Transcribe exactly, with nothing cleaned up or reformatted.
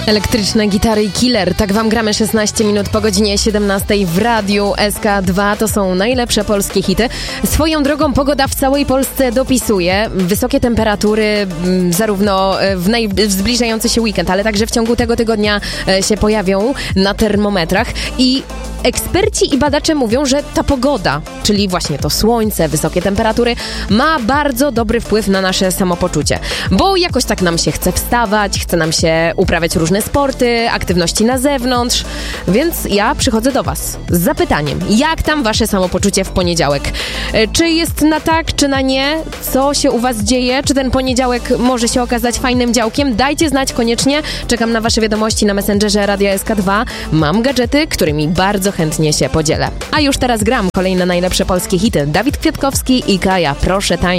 Elektryczne gitary i Killer. Tak wam gramy szesnaście minut po godzinie siedemnastej w Radiu S K dwa. To są najlepsze polskie hity. Swoją drogą pogoda w całej Polsce dopisuje. Wysokie temperatury zarówno w, naj... w zbliżający się weekend, ale także w ciągu tego tygodnia się pojawią na termometrach. I eksperci i badacze mówią, że ta pogoda, czyli właśnie to słońce, wysokie temperatury, ma bardzo dobry wpływ na nasze samopoczucie. Bo jakoś tak nam się chce wstawać, chce nam się uprawiać różne sporty, aktywności na zewnątrz. Więc ja przychodzę do was z zapytaniem, jak tam wasze samopoczucie w poniedziałek? Czy jest na tak, czy na nie? Co się u was dzieje? Czy ten poniedziałek może się okazać fajnym działkiem? Dajcie znać koniecznie. Czekam na wasze wiadomości na Messengerze Radia S K dwa. Mam gadżety, którymi bardzo chętnie się podzielę. A już teraz gram kolejne najlepsze polskie hity. Dawid Kwiatkowski i Kaja, proszę tańczyć.